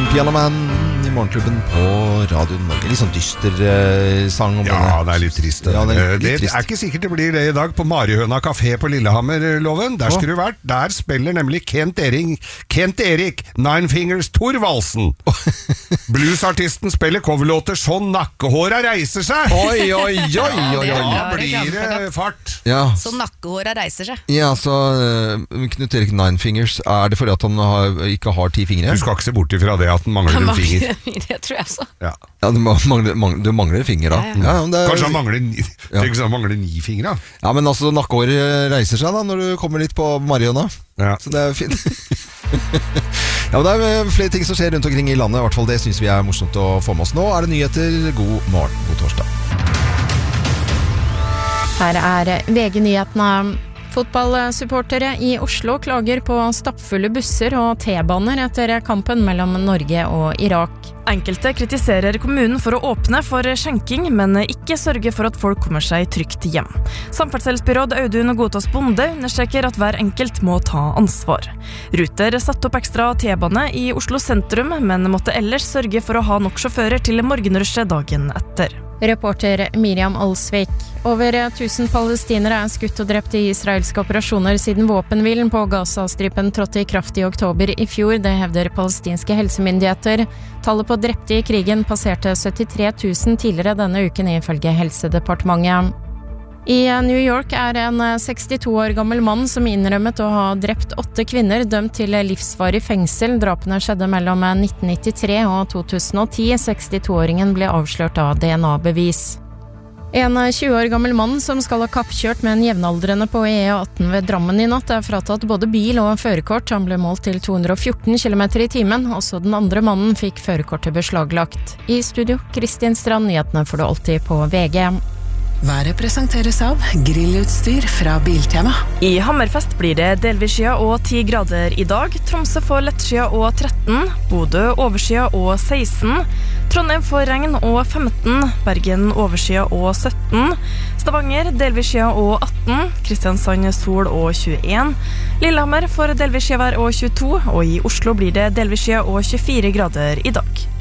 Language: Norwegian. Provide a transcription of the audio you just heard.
Piano Man I morgenklubben på Radio Norge. Litt sånn dyster sang om Ja, det litt trist. Ja, det litt trist. Ikke sikkert det blir det I dag på Marihøna Café på Lillehammer-loven. Der skulle du vært. Der spiller nemlig Kent Erik Nine Fingers Thorvaldsen. Bluesartisten spiller coverlåter så nakkehåra reiser seg. Oi. Da blir det fart. Ja. Så nakkehåra reiser seg. Ja, så Knut Erik Nine Fingers, det fordi at han ikke har 10 fingre? Du skal ikke se bort ifra det at han mangler en finger. Det tror jeg så. Ja. Ja, du mangler en finger da. Ja. Kanskje han mangler 9 fingre. Ja, men altså nakkehåret reiser seg da når du kommer litt på Marihøna. Ja. Så det fint. Ja, men det flere ting som skjer rundt omkring I landet. I hvert fall det synes vi morsomt å få med oss. Nå det nyheter. God morgen, god torsdag. Her VG-nyhetene. Fotballsupportere I Oslo klager på stappfulle busser og T-baner etter kampen mellom Norge og Irak. Enkelte kritiserer kommunen for å åpne for skjenking, men ikke sørge for at folk kommer seg trygt hjem. Samferdselsbyråd Audun Gotaas Bonde understreker at hver enkelt må ta ansvar. Ruter satte opp ekstra T-bane I Oslo sentrum, men måtte ellers sørge for å ha nok sjåfører til morgenrushet dagen etter. Reporter Miriam Alsvik. Over 1000 palestinere skutt og drept I israelske operasjoner siden våpenhvilen på Gaza-stripen trådte I kraft I oktober I fjor, det hevder palestinske helsemyndigheter. Tallet på drepte I krigen passerte 73 000 tidligere denne uken ifølge Helsedepartementet. I New York en 62 år gammel mann som innrømmet å ha drept 8 kvinner dømt til livsvarig fengsel. Drapene skjedde mellom 1993 og 2010. 62-åringen ble avslørt av DNA-bevis. En 20 år gammel mann som skal ha kappkjørt med en jevnaldrende på E18 ved Drammen I natt fratatt både bil og førerkort. Han ble målt til 214 km I timen. Også den andre mannen fikk førerkortet beslaglagt. I studio, Kristin Strand, nyhetene får du alltid på VG. Været presenteres av grillutstyr fra Biltema. I Hammerfest blir det delvis skya og 10 grader I dag. Tromsø får lettskya og 13. Bodø overskya og 16. Trondheim får regn og 15. Bergen overskya og 17. Stavanger delvis skya og 18. Kristiansand sol og 21. Lillehammer får delvis skya vær og 22. Og I Oslo blir det delvis skya og 24 grader I dag.